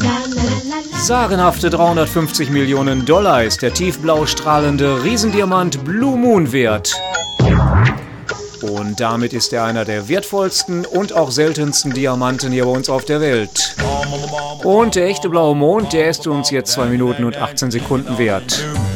Sagenhafte 350 Millionen Dollar ist der tiefblau strahlende Riesendiamant Blue Moon wert. Und damit ist er einer der wertvollsten und auch seltensten Diamanten hier bei uns auf der Welt. Und der echte blaue Mond, der ist uns jetzt 2 Minuten und 18 Sekunden wert.